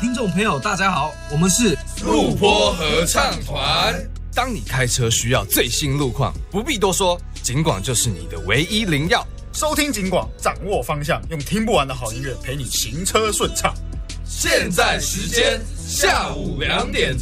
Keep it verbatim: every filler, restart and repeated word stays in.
听众朋友，大家好，我们是路坡合唱团。 当你开车需要最新路况，不必多说，警广就是你的唯一灵药。 收听警广，掌握方向，用听不完的好音乐陪你行车顺畅。 现在时间下午两点钟。